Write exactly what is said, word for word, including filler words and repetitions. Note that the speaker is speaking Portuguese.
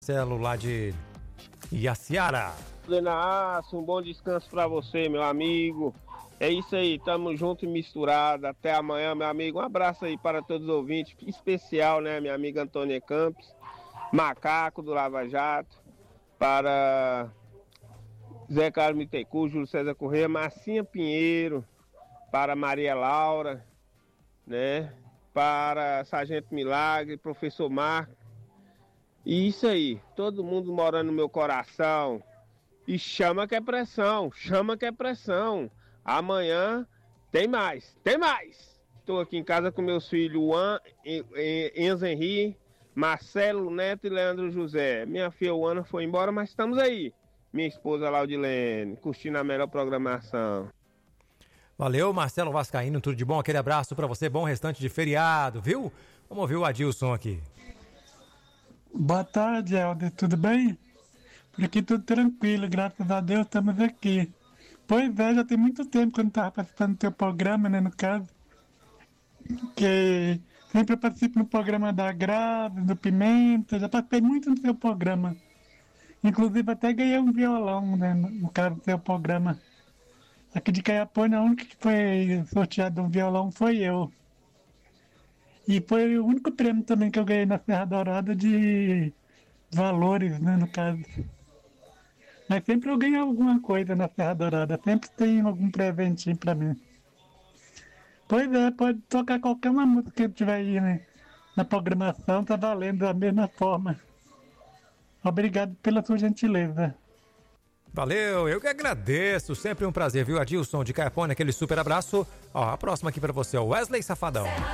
Marcelo lá de Iaciara. Lenaço, um bom descanso pra você, meu amigo. É isso aí, tamo junto e misturado. Até amanhã, meu amigo. Um abraço aí para todos os ouvintes. Especial, né, minha amiga Antônia Campos, Macaco do Lava Jato, para Zé Carlos Mitecu, Júlio César Corrêa, Marcinha Pinheiro, para Maria Laura, né, para Sargento Milagre, Professor Marco. E isso aí, todo mundo morando no meu coração. E chama que é pressão, chama que é pressão. Amanhã tem mais, tem mais. Estou aqui em casa com meus filhos, Juan, Enzo Henri, Marcelo Neto e Leandro José. Minha filha Ana foi embora, mas estamos aí. Minha esposa Laudilene, curtindo a melhor programação. Valeu, Marcelo Vascaíno, tudo de bom? Aquele abraço pra você, bom restante de feriado, viu? Vamos ouvir o Adilson aqui. Boa tarde, Helder, tudo bem? Por aqui tudo tranquilo, graças a Deus estamos aqui. Pois é, já tem muito tempo que eu não estava participando do teu programa, né, no caso. Que sempre eu participo no programa da Graves, do Pimenta, já participei muito no teu programa. Inclusive até ganhei um violão, né, no, no caso do teu programa. Aqui de Caiapônia, a única que foi sorteado um violão foi eu. E foi o único prêmio também que eu ganhei na Serra Dourada de valores, né, no caso. Mas sempre eu ganho alguma coisa na Serra Dourada, sempre tem algum presentinho pra mim. Pois é, pode tocar qualquer uma música que tiver aí, né, na programação, tá valendo da mesma forma. Obrigado pela sua gentileza. Valeu, eu que agradeço, sempre um prazer, viu, Adilson de Caiapônia, aquele super abraço. Ó, a próxima aqui pra você, o Wesley Safadão.